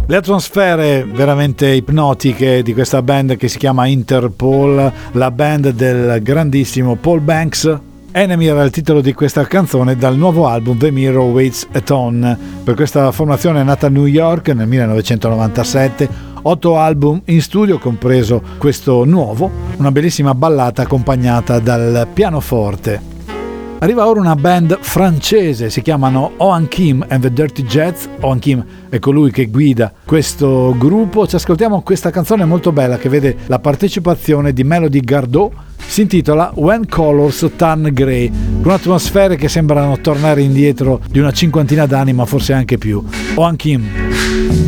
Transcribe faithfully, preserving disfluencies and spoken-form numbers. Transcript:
Le atmosfere veramente ipnotiche di questa band che si chiama Interpol, la band del grandissimo Paul Banks. Enemy era il titolo di questa canzone dal nuovo album The Mirror Waits a Ton. Per questa formazione è nata a New York nel millenovecentonovantasette, otto album in studio, compreso questo nuovo, una bellissima ballata accompagnata dal pianoforte. Arriva ora una band francese, si chiamano Oan Kim and the Dirty Jets. Oan Kim è colui che guida questo gruppo. Ci ascoltiamo questa canzone molto bella che vede la partecipazione di Melody Gardot. Si intitola When Colors Turn Grey, con atmosfere che sembrano tornare indietro di una cinquantina d'anni, ma forse anche più. Oan Kim.